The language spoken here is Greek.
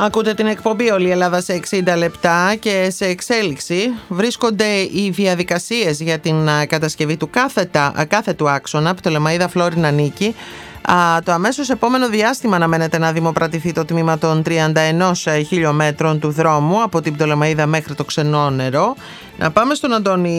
Ακούτε την εκπομπή «Όλη η Ελλάδα σε 60 λεπτά» και σε εξέλιξη βρίσκονται οι διαδικασίες για την κατασκευή του κάθετου άξονα Πτολεμαΐδα Φλόρινα Νίκη. Το αμέσως επόμενο διάστημα αναμένεται να δημοπρατηθεί το τμήμα των 31 χιλιόμετρων του δρόμου από την Πτολεμαΐδα μέχρι το Ξενώνερο. Να πάμε στον Αντώνη